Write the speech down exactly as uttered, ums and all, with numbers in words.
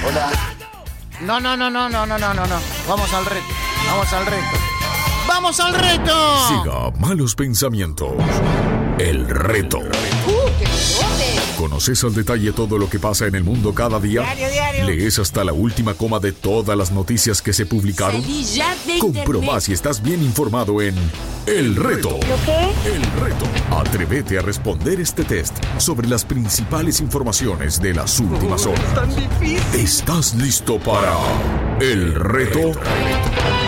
Hola. No, no, no, no, no, no, no, no, no. Vamos al reto. Vamos al reto. ¡Vamos al reto! Siga Malos Pensamientos. El reto. ¿Conoces al detalle todo lo que pasa en el mundo cada día? Diario, diario. ¿Lees hasta la última coma de todas las noticias que se publicaron? Salí ya de Comproba internet. si estás bien informado en El Reto. El Reto. Atrévete a responder este test sobre las principales informaciones de las últimas horas. ¿Estás listo para El Reto?